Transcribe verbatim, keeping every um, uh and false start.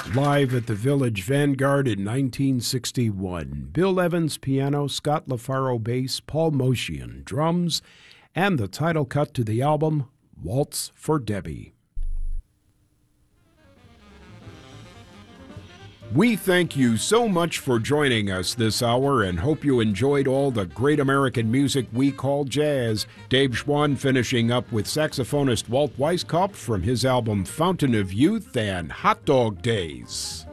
Live at the Village Vanguard in nineteen sixty-one. Bill Evans piano, Scott LaFaro bass, Paul Motian drums, and the title cut to the album, Waltz for Debbie. We thank you so much for joining us this hour and hope you enjoyed all the great American music we call jazz. Dave Schwann finishing up with saxophonist Walt Weiskopf from his album Fountain of Youth and Hot Dog Days.